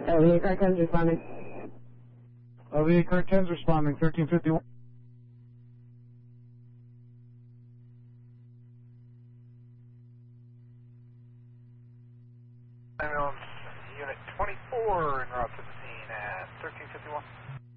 LVA car 10's responding. LVA car 10's responding, 1351. Ambulance Unit 24 en route to the scene at 1351.